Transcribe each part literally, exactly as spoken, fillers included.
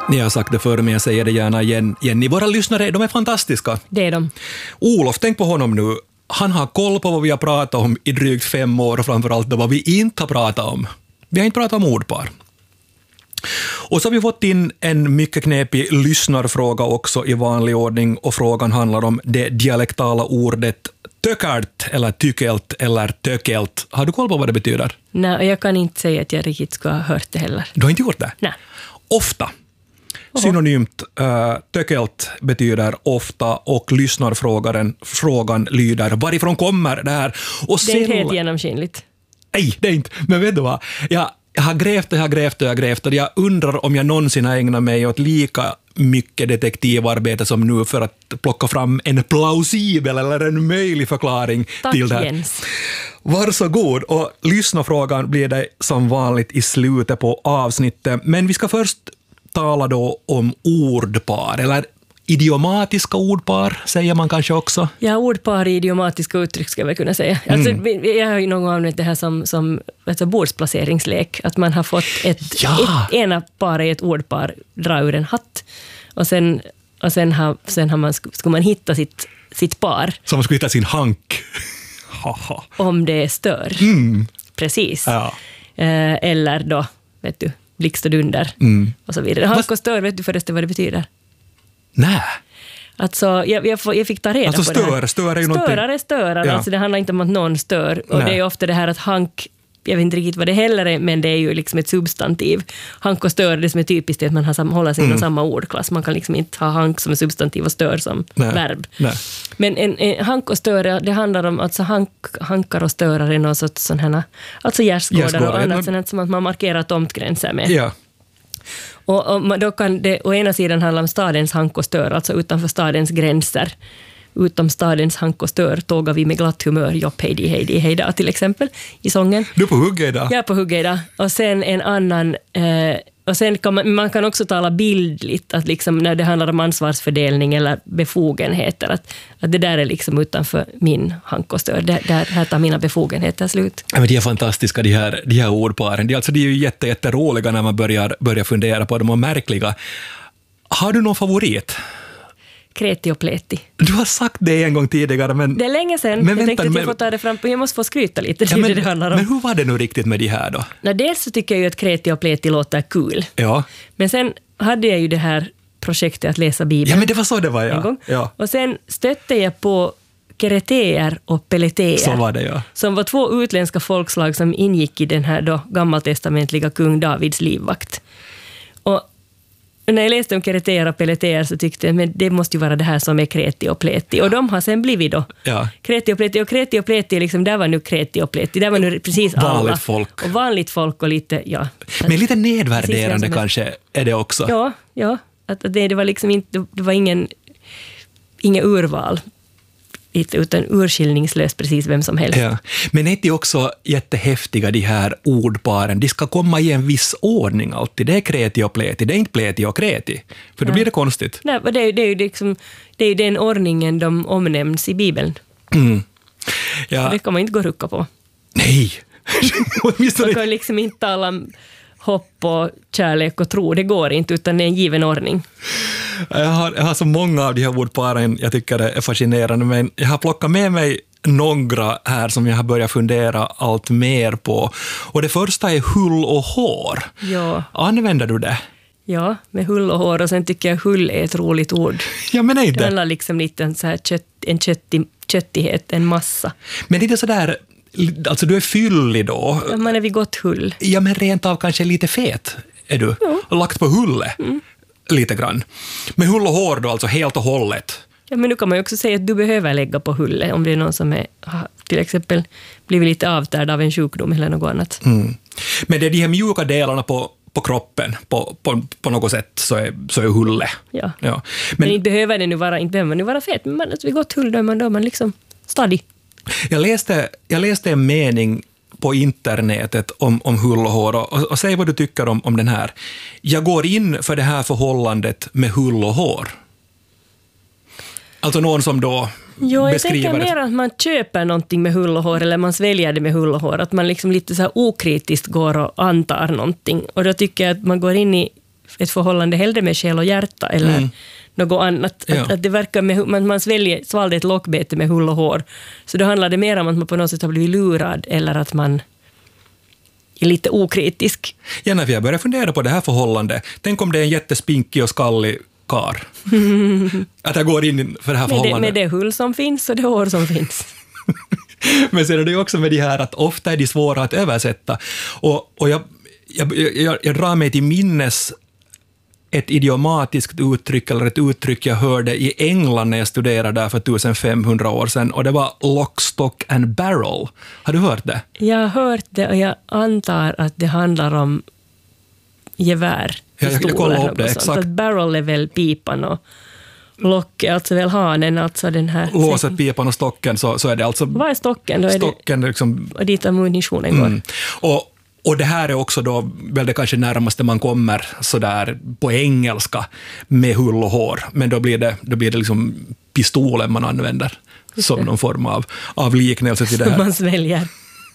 Ni har sagt det förr, men jag säger det gärna igen. Jenny, våra lyssnare, de är fantastiska. Det är de. Olof, tänk på honom nu. Han har koll på vad vi har pratat om i drygt fem år och framförallt vad vi inte har pratat om. Vi har inte pratat om ordpar. Och så har vi fått in en mycket knepig lyssnarfråga också i vanlig ordning, och frågan handlar om det dialektala ordet tökärt eller tykält eller tökält. Har du koll på vad det betyder? Nej, jag kan inte säga att jag riktigt ska ha hört det heller. Du har inte gjort det? Nej. Ofta. Synonymt uh, tökält betyder ofta, och lyssnarfrågaren frågan lyder: varifrån kommer det här? Och det är sen... helt genomskinligt. Nej, det är inte. Men vet du vad? Jag, jag har grävt och jag har grävt och jag har grävt, och jag undrar om jag någonsin har ägnat mig åt lika mycket detektivarbete som nu för att plocka fram en plausibel eller en möjlig förklaring Tack, till det här. Jens. Varsågod, och lyssnarfrågan blir det som vanligt i slutet på avsnittet. Men vi ska först tala då om ordpar, eller idiomatiska ordpar säger man kanske också. Ja, ordpar i idiomatiska uttryck ska jag väl kunna säga. Mm. Alltså, vi- jag har ju någon gång använt det här som, som alltså bordsplaceringslek. Att man har fått ett, Ja. ett ena par i ett ordpar dra ur en hatt. Och sen, och sen, har, sen har man, ska man hitta sitt, sitt par Som man skulle hitta sin hank. Haha. om det stör. Mm. Precis. Ja. Eh, eller då, vet du, blixt och dunder. Mm. Och så vidare. Hank och stör, vet du förresten vad det betyder? Nej. Alltså, jag, jag, får- jag fick ta reda Alltså på det stör, här. stör är ju Störare någonting- störar, Ja. alltså det handlar inte om att någon stör. Och Nej. det är ofta det här att hank, jag vet inte riktigt vad det heller är, men det är ju liksom ett substantiv. Hank och stör, det som är typiskt är att man har sam, håller sig inom samma ordklass. Man kan liksom inte ha hank som är substantiv och stör som Nej. verb. Nej. Men en, en, hank och stör, det handlar om alltså hank, hankar och störar är någon sorts sån här, alltså gärdsgårdar Gärdsgårdar, och ja, annat men- sånt som att man markerar tomtgränser med. Ja. Och, och man- då kan det å ena sidan handla om stadens hank och stör, alltså utanför stadens gränser. Utom stadens hank och stör tågar vi med glatt humör, jopp, heidi, heidi, heida till exempel i sången. Du är på hugget idag. Jag är på hugget idag. Och sen en annan, eh, och sen kan man, man kan också tala bildligt, att liksom när det handlar om ansvarsfördelning eller befogenheter, att, att det där är liksom utanför min hank och stör. Där, där, här tar mina befogenheter slut. Ja, men de är fantastiska, de här, de här ordparen. De, alltså, de är ju jätte, jätteroliga när man börjar, börjar fundera på dem, och märkliga. Har du någon favorit? Kreti och pleti. Du har sagt det en gång tidigare, men... Det är länge sedan. Men jag vänta, tänkte att men- jag får ta det fram. Jag måste få skryta lite. Det Ja, är men, det det handlar om. men hur var det nu riktigt med de här då? Nej, dels så tycker jag ju att kreti och pleti låter kul. Ja, Men sen hade jag ju det här projektet att läsa Bibeln ja men det var så det var, en ja. gång. Ja, Och sen stötte jag på kereteer och peleteer. så var det, ja. Som var två utländska folkslag som ingick i den här då gammaltestamentliga kung Davids livvakt. Och när jag läste om kereteer och peleteer så tyckte jag men det måste ju vara det här som är kreti och pleti. Och de har sen blivit då Ja. kreti och pleti. Och kreti och pleti, liksom, där var nu kreti och pleti. Där var nu precis alla. Vanligt folk. Och vanligt folk och lite, ja. Men lite Precis vem nedvärderande som helst. kanske är det också. Ja, ja. Att att det, det var liksom inte, det var ingen, inga urval. Inte, utan urskiljningslöst precis vem som helst. Ja. Men är det också jättehäftiga de här ordparen? De ska komma i en viss ordning alltid. Det är kreti och pleti, det är inte pleti och kreti. För då Ja. blir det konstigt. Nej, det, är, ju- det, är ju liksom, det är ju den ordningen de omnämns i Bibeln. Mm. Och Ja. det kan man inte gå och rucka på. Nej! Åtminstone Man kan liksom inte tala om hopp och kärlek och tro. Det går inte, utan det är en given ordning. Jag har, jag har så många av de här ordparen, jag tycker det är fascinerande, men jag har plockat med mig några här som jag har börjat fundera allt mer på. Och det första är hull och hår. Ja, Använder du det? ja, med hull och hår. Och sen tycker jag hull är ett roligt ord. Ja, men Det inte. handlar liksom lite om så här kött, en köttig, köttighet, en massa. Men lite sådär, alltså du är fyllig då. Ja, man är vid gott hull. Ja, men rent av kanske lite fet är du. Lagt på hullet. Lite grann. Men hull och hår då, alltså helt och hållet. Ja, men nu kan man ju också säga att du behöver lägga på hullet om det är någon som är, har till exempel blivit lite avtärd av en sjukdom eller något annat. Mm. Men det är de här mjuka delarna på, på kroppen på, på, på något sätt så är, så är hullet. Ja. Ja. Men, Men inte behöver det nu vara, inte behöver man nu vara fet, men man, vid gott hull då är man, då är man liksom stadig. jag, läste, jag läste en mening på internetet om, om hull och hår och, och säg vad du tycker om, om den här. Jag går in för det här förhållandet med hull och hår. Alltså någon som då Jo, jag beskriver tänker mer att man köper någonting med hull och hår eller man sväljer det med hull och hår. Att man liksom lite så här okritiskt går och antar någonting. Och då tycker jag att man går in i ett förhållande hellre med själ och hjärta eller mm. något annat. Ja. Att, att det verkar med, man, man sväljer, svalde ett lockbete med hull och hår. Så då handlar det mer om att man på något sätt har blivit lurad eller att man är lite okritisk. Ja, när jag börjar fundera på det här förhållandet, tänk om det är en jättespinkig och skallig kar. Att jag går in för det här med förhållandet. Det, med det hull som finns och det hår som finns. Men sen är det ju också med det här att ofta är de svåra att översätta. Och, och jag, jag, jag, jag drar mig till minnes ett idiomatiskt uttryck, eller ett uttryck jag hörde i England när jag studerade där för femtonhundra år sedan, och det var lock, stock and barrel. Har du hört det? Jag har hört det och jag antar att det handlar om gevär. Ja, jag, jag kollar upp det, exakt. Att barrel är väl pipan och lock är alltså väl hanen, alltså den här... Låset, pipan och stocken, så, så är det alltså... Vad är stocken? Då är stocken det, liksom, och dit ammunitionen går. Mm. Och Och det här är också då väl det kanske närmaste man kommer så där på engelska med hull och hår. Men då blir det, då blir det liksom pistolen man använder som någon form av, av liknelse till det här. Som man sväljer.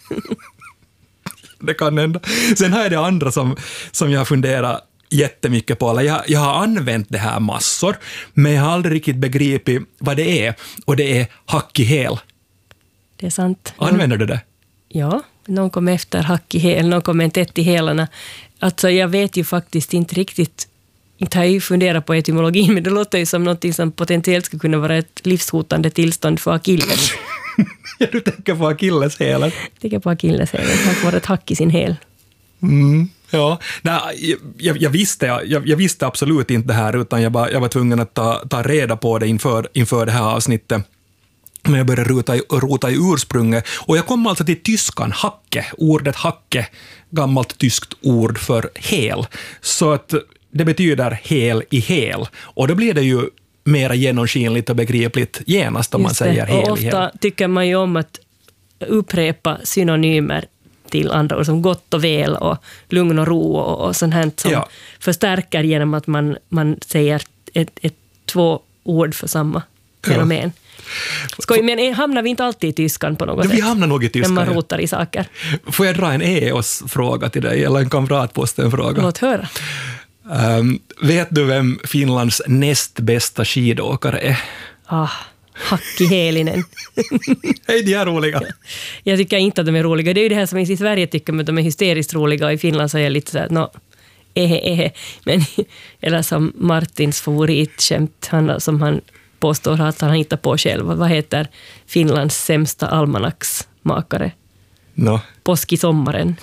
Det kan hända. Sen har jag det andra som, som jag funderar jättemycket på. Eller jag, jag har använt det här massor, men jag har aldrig riktigt begripit vad det är. Och det är hack i häl. Det är sant. Använder du det? Ja, någon kom efter hack i häl, någon kom en tätt i hälarna. Alltså jag vet ju faktiskt inte riktigt, inte har jag ju funderat på etymologin, men det låter ju som något som potentiellt skulle kunna vara ett livshotande tillstånd för akilles. Ja, du tänker på akilleshälen. Jag tänker på akilleshälen, han får ett hack i sin häl. Mm, ja, nej, jag, jag, visste, jag, jag visste absolut inte det här, utan jag, bara, jag var tvungen att ta, ta reda på det inför, inför det här avsnittet. Men jag började rota i, rota i ursprunget. Och jag kom alltså till tyskan, hacke. Ordet hacke, gammalt tyskt ord för häl. Så att det betyder häl i häl. Och då blir det ju mera genomskinligt och begripligt genast om man säger häl i häl. Och ofta tycker man ju om att upprepa synonymer till andra ord som gott och väl och lugn och ro och, och sånt här som ja. förstärker genom att man, man säger ett, ett, två ord för samma fenomen. Ja. Skoj, men hamnar vi inte alltid i tyskan på något vi sätt? Vi hamnar nog i tyskan. När man rotar i saker. Får jag dra en E O S-fråga till dig, eller en kamratposten-fråga? Låt höra. Um, vet du vem Finlands näst bästa skidåkare är? Ah, Hacki Helinen. Hej, de är roliga. Jag tycker inte att de är roliga. Det är ju det här som i Sverige tycker att de är hysteriskt roliga, och i Finland så är jag lite så här, no, ehe, ehe. Men, eller som Martins favoritskämt, han, som han påstår att han hittar på själv. Vad heter Finlands sämsta almanacksmakare? No. Påsk i sommaren.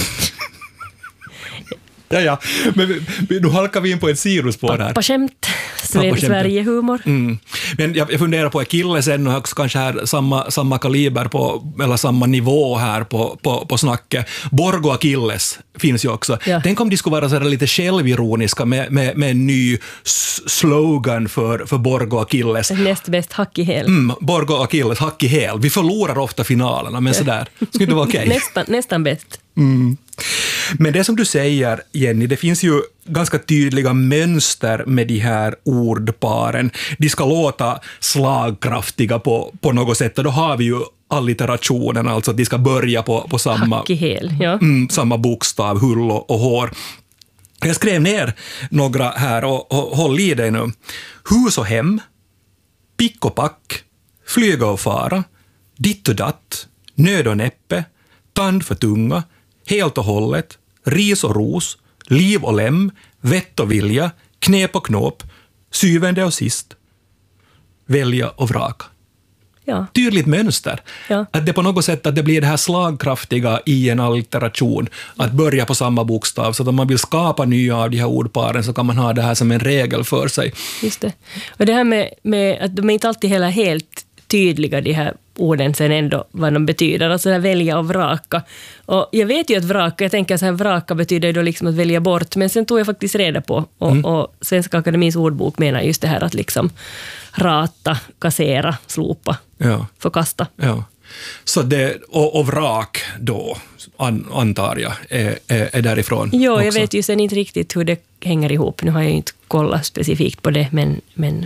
Ja, ja. Men nu halkar vi in på ett sidospår här. Pappaskämt. Sverige-humor. Mm. Men jag, jag funderar på Akilles ännu också kanske här samma, samma kaliber på, eller samma nivå här på, på, på snacket. Borgo Akilles finns ju också. Ja. Tänk om de skulle vara så lite självironiska med, med, med en ny slogan för, för Borgo Akilles. Näst bäst hack i häl. Mm, Borgo Akilles, hack i häl. Vi förlorar ofta finalerna, men sådär. Skulle det vara okej? Okay? nästan, nästan bäst. Mm. Men det som du säger, Jenny, det finns ju ganska tydliga mönster med de här ordparen. De ska låta slagkraftiga på, på något sätt, och då har vi ju allitterationen, alltså att de ska börja på, på samma, hack i häl, ja. mm, samma bokstav, hull och, och hår. Jag skrev ner några här, och, och håll i dig nu. Hus och hem, pick och pack, flyga och fara, ditt och datt, nöd och näppe, tand för tunga, helt och hållet, ris och ros, liv och lem, vett och vilja, knep och knåp, syvende och sist, välja och vraka. Ja. Tydligt mönster. Ja. Att det på något sätt att det blir det här slagkraftiga i en allitteration, att börja på samma bokstav, så att om man vill skapa nya av de här ordparen så kan man ha det här som en regel för sig. Just det. Och det här med, med att de är inte alltid heller helt tydliga, de här orden sen ändå, vad de betyder. Alltså här välja och vraka. Och jag vet ju att vraka, jag tänker så här, vraka betyder då liksom att välja bort, men sen tog jag faktiskt reda på, och, mm. och Svenska Akademins ordbok menar just det här att liksom rata, kassera, slopa, ja. förkasta. Ja. Så det, och, och vrak då, an, antar jag, är, är, är därifrån. Jo, också. Jag vet ju sen inte riktigt hur det hänger ihop. Nu har jag ju inte kollat specifikt på det, men, men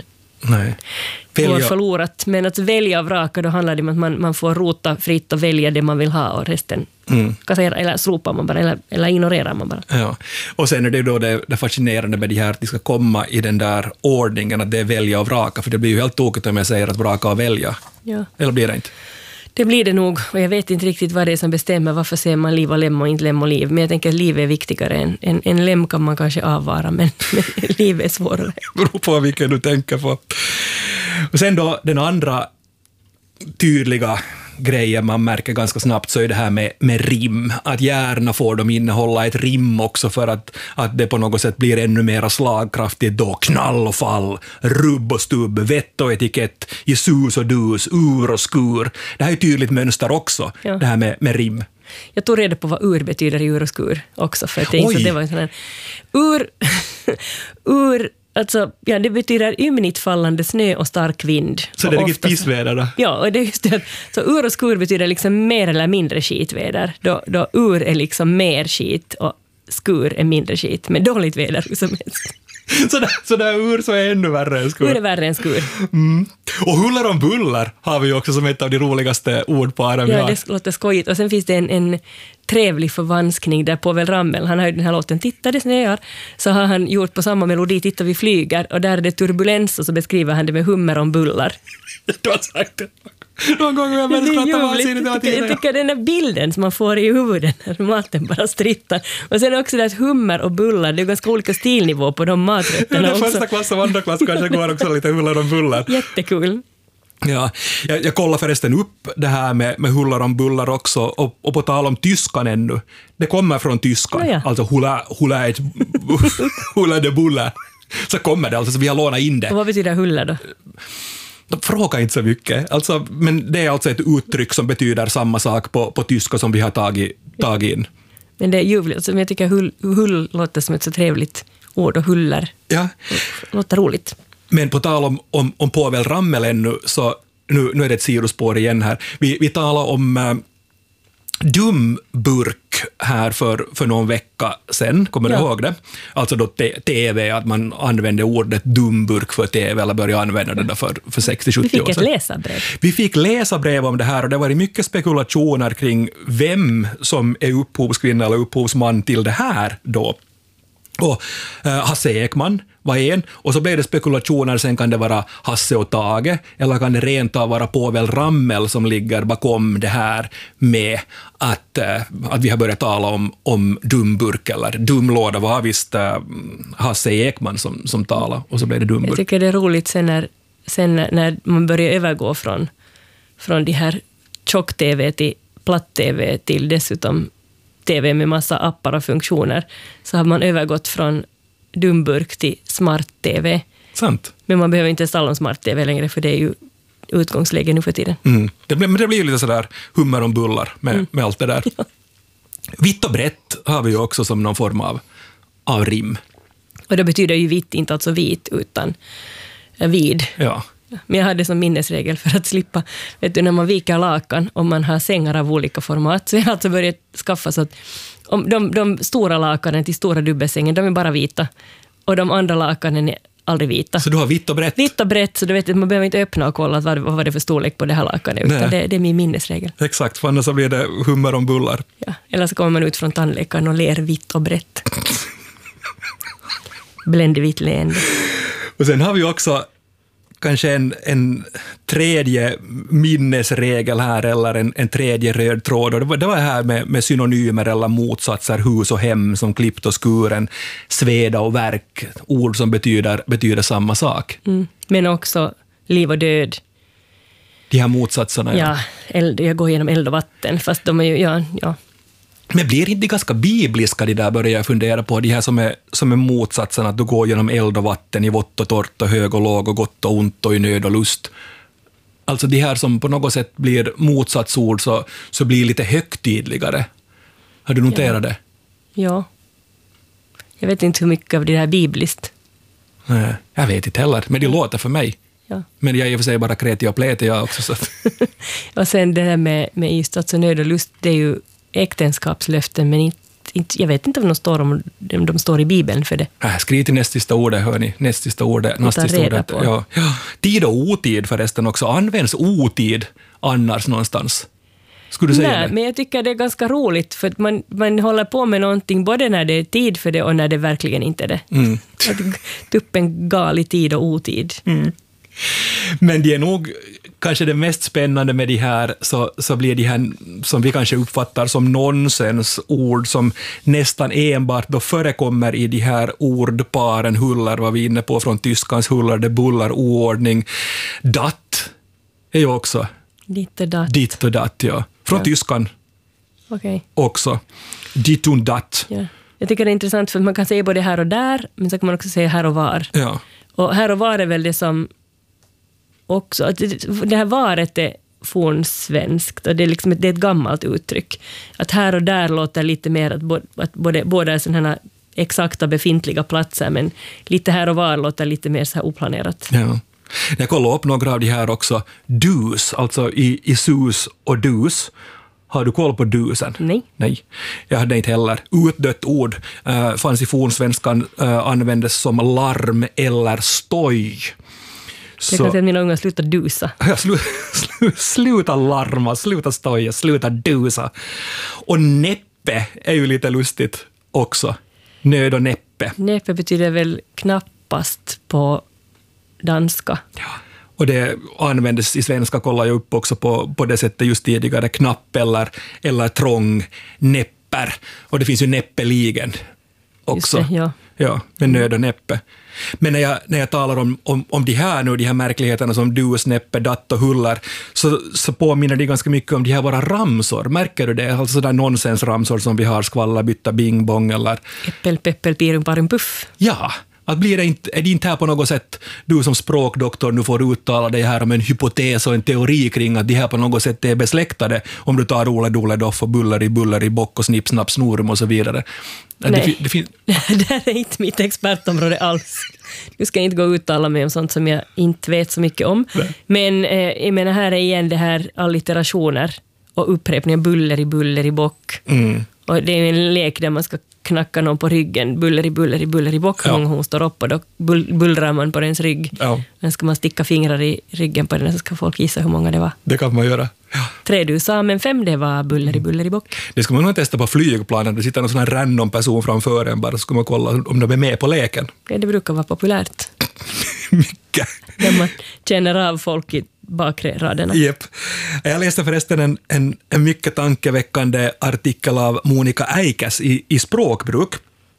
Nej. Välja. Välja. Går förlorat. Men att välja och vraka, då handlar det om att man, man får rota fritt och välja det man vill ha och resten mm. kassera, eller slopar man bara, eller, eller ignorerar man bara. Ja. Och sen är det då det, det fascinerande med det här att de ska komma i den där ordningen att det är välja och vraka, för det blir ju helt tokigt om jag säger att vraka och välja. Ja. Eller blir det inte? Det blir det nog, och jag vet inte riktigt vad det är som bestämmer varför ser man liv och lem och inte lem och liv. Men jag tänker att liv är viktigare än en, en lem kan man kanske avvara, men, men liv är svårare. Beror på vilken du tänker på. Och sen då den andra tydliga grejen man märker ganska snabbt så är det här med, med rim. Att gärna får de innehålla ett rim också för att, att det på något sätt blir ännu mer slagkraftigt då. Knall och fall, rubb och stubb, vett och etikett, i sus och dus, ur och skur. Det här är ett tydligt mönster också, ja. Det här med, med rim. Jag tog reda på vad ur betyder i ur och skur också, för att jag insåg att det var en sån här ur, ur alltså, ja, det betyder ymnigt fallande snö och stark vind. Så det är riktigt pissväder då? Ja, och det är just det. Så ur och skur betyder liksom mer eller mindre skitväder. Då, då ur är liksom mer skit och skur är mindre skit. Men dåligt väder hur som helst. Så där, så där ur så är ännu värre än skur. Ur är värre än skur. Mm. Och huller om buller har vi också som ett av de roligaste ordparen vi ja, har. Det låter skojigt. Och sen finns det en, en trevlig förvanskning där Povel Ramel, han har ju den här låten Titta det snöar, så har han gjort på samma melodi Titta vi flyger, och där är det turbulens och så beskriver han det med hummer om bullar. Du har sagt det. Någon gång har jag börjat skratta vansinnigt hela tiden. Jag tycker den här bilden som man får i huvudet när maten bara strittar. Och sen också det att hummer och bullar, det är ganska olika stilnivå på de maträtterna också. Första klass och andra klass kanske går också lite huller om bullar. Jättekul. Ja, jag, jag kollar förresten upp det här med, med hullar om bullar också, och, och på tal om tyskan ännu. Det kommer från tyskan, ja, ja. Alltså hula, hula, ett, hula de bullar. Så kommer det, alltså så vi har lånat in det. Och vad betyder hulla då? De frågar inte så mycket, alltså, men det är alltså ett uttryck som betyder samma sak på, på tyska som vi har tagit, tagit in. Men det är ljuvligt, alltså, men jag tycker hull, hull låter som ett så trevligt ord, och hullar ja. Låter roligt. Men på tal om, om, om Povel Ramel ännu, så nu, nu är det ett sidospår igen här. Vi, vi talar om äh, dumburk här för, för någon vecka sedan, kommer ja. Du ihåg det? Alltså då te, tv, att man använde ordet dumburk för tv, eller började använda det då för, för sextio sjuttio år sedan. Vi fick ett läsarbrev. Vi fick läsarbrev om det här, och det var mycket spekulationer kring vem som är upphovskvinna eller upphovsman till det här då. Och eh, Hasse Ekman var en, och så blev det spekulationer, sen kan det vara Hasse och Tage, eller kan det rent av vara Povel Ramel som ligger bakom det här med att, eh, att vi har börjat tala om, om dumburk eller dumlåda. Var visst eh, Hasse Ekman som, som talade, och så blev det dumburk. Jag tycker det är roligt sen när, sen när man börjar övergå från, från de här tjock-tv till platt-tv till dessutom tv med massa appar och funktioner, så har man övergått från dumburk till smart-tv. Sant. Men man behöver inte installera en smart-tv längre, för det är ju utgångsläge nu för tiden. Mm. Det blir, men det blir ju lite sådär hummer om bullar med, mm. med allt det där. Ja. Vitt och brett har vi ju också som någon form av, av rim. Och det betyder ju vitt, inte alltså vit, utan vid. Ja. Men jag hade som minnesregel för att slippa, vet du, när man viker lakan och man har sängar av olika format, så jag har alltså börjat skaffa så att om de, de stora lakanen till stora dubbelsängen, de är bara vita, och de andra lakanen är aldrig vita. Så du har vitt och brett? Vitt och brett, så du vet att man behöver inte öppna och kolla vad, vad var det för storlek på det här lakanet, utan det, det är min minnesregel. Exakt, för annars så blir det hummer om bullar. Ja, eller så kommer man ut från tandläkaren och ler vitt och brett. Bländvitt leende. Och sen har vi också kanske en, en tredje minnesregel här, eller en, en tredje röd tråd. Och det var det var här med, med synonymer eller motsatser, hus och hem, som klippt och skuren, sveda och verk, ord som betyder, betyder samma sak. Mm. Men också liv och död. De här motsatserna. Ja, eld, jag går genom eld och vatten, fast de är ju, ja, ja. Men blir inte ganska bibliska de där, börjar jag fundera på, de här som är, som är motsatsen, att du går genom eld och vatten, i vått och torrt och hög och låg och gott och ont och i nöd och lust. Alltså de här som på något sätt blir motsatsord, så, så blir lite högtidligare. Har du noterat ja. det? Ja. Jag vet inte hur mycket av det här bibliskt. Nej, jag vet inte heller, men det låter för mig. Ja. Men jag är i och för sig bara kreti och pleti jag också. Så. Och sen det här med, med just alltså nöd och lust, det är ju äktenskapslöften, men inte, inte, jag vet inte om de står, om de, de står i Bibeln för det. Äh, skriv till näst sista ordet, hörni. Näst sista ordet. Näst sista ordet. Ja. Ja. Tid och otid förresten också. Används otid annars någonstans? Skulle du säga Nej, det? men jag tycker det är ganska roligt för att man, man håller på med någonting både när det är tid för det och när det verkligen inte är det. Mm. Att tuppen gal i tid och otid. Mm. Men det är nog kanske det mest spännande med de här, så, så blir de här som vi kanske uppfattar som nonsensord som nästan enbart då förekommer i de här ordparen. Huller var vi inne på från tyskans huller, det bullar, oordning. Datt är ju också Ditt och datt. ditt och datt, ja. Från Ja. tyskan Okej. också. Ditt und datt. Ja. Jag tycker det är intressant för man kan säga både här och där, men så kan man också säga här och var. Ja. Och här och var är väl det som också, att det, det här varet är fornsvenskt och det är, liksom ett, det är ett gammalt uttryck. Att här och där låter lite mer att, bo, att både, båda är sådana här exakta befintliga platser, men lite här och var låter lite mer så här oplanerat. Ja. Jag kollade upp några av de här också. Dus, alltså i, i sus och dus. Har du koll på dusen? Nej. Nej, jag hade inte heller. Utdött ord uh, fanns i fornsvenskan, uh, användes som larm eller stoj. Jag kan säga att mina unga slutar dusa. Ja, slu, slu, sluta larma, sluta stoja, sluta dusa. Och näppe är ju lite lustigt också. Nöd och näppe. Näppe betyder väl knappast på danska. Ja. Och det användes i svenska, kollar jag upp också på, på det sättet just tidigare, knapp eller, eller trång, näpper. Och det finns ju näppeligen också. Just det, ja. Ja, med nöd och näppe. Men när jag, när jag talar om, om, om de här nu, de här märkligheterna som dus, näppe, datt och huller, så, så påminner det ganska mycket om de här våra ramsor. Märker du det? Alltså sådana nonsensramsor som vi har, skvalla, bytta, bing, bong eller... Äppel, peppel, pirum, parum, puff. Ja, att blir det inte, är det inte här på något sätt, du som språkdoktor nu får uttala dig här om en hypotes och en teori kring att de här på något sätt är besläktade, om du tar Ole, Dole, Doff och buller i buller i bock och snipp, snapp, snorum och så vidare. Nej, det, det, det här är inte mitt expertområde alls. Du ska inte gå och uttala mig om sånt som jag inte vet så mycket om. Nej. Men eh, jag menar, här är igen det här allitterationer och upprepningar, buller i buller i bock. Mm. Och det är en lek där man ska knacka någon på ryggen, buller i buller i buller i bock, ja. Hon, hon står upp och då bullrar man på dens rygg. Ja. Sen ska man sticka fingrar i ryggen på den så ska folk gissa hur många det var. Det kan man göra. Ja. Tre du sa, men fem det var buller i buller i bock. Det ska man nog testa på flygplanen. Det sitter någon sån här random person framför en bara, så ska man kolla om de är med på leken. Ja, det brukar vara populärt. Mycket. Där man känner av folk i bakre raderna. Yep. Jag läste förresten en, en, en mycket tankeväckande artikel av Monica Eikäs i, i Språkbruk.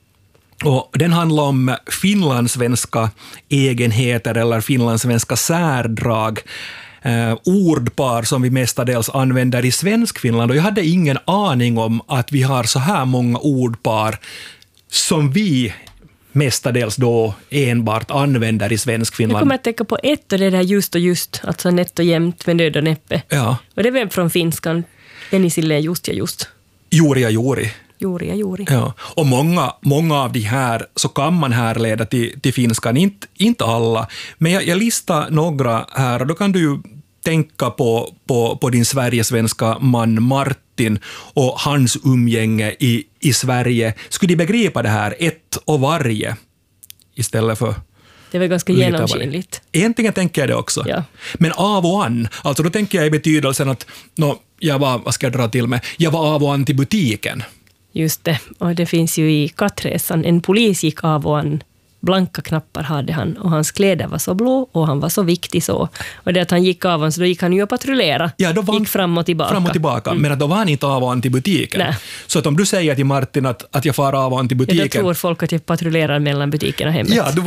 Och den handlar om finlandssvenska egenheter eller finlandssvenska särdrag. Eh, ordpar som vi mestadels använder i svensk Finland. Och jag hade ingen aning om att vi har så här många ordpar som vi mestadels då enbart använder i svensk Finland. Jag kommer att tänka på ett och det där just och just, alltså nätt och jämt med nöd och näppe. Ja. Och det är väl från finskan, en i silleen just ja just. Juri ja juri. Juri ja juri. Ja. Och många, många av de här så kan man härleda till, till finskan, inte, inte alla. Men jag, jag listar några här och då kan du ju tänka på, på, på din sverigesvenska man Martin och hans umgänge i, i Sverige. Skulle de begripa det här ett och varje istället för... Det är väl ganska genomskinligt. Egentligen tänker jag det också. Ja. Men av och an, alltså då tänker jag i betydelsen att no, jag var, vad ska jag dra till med? Jag var av och an till butiken. Just det, och det finns ju i Kattresan. En polis gick av och an. Blanka knappar hade han och hans kläder var så blå och han var så viktig så. Och det att han gick av så då gick han ju att patrullera. Ja, då var gick fram och tillbaka. Fram och tillbaka, mm. Men att då var han inte av och an till butiken. Nej. Så att om du säger till Martin att, att jag far av och an till butiken... Ja, då tror folk att jag patrullerar mellan butiken och hemmet. Ja, du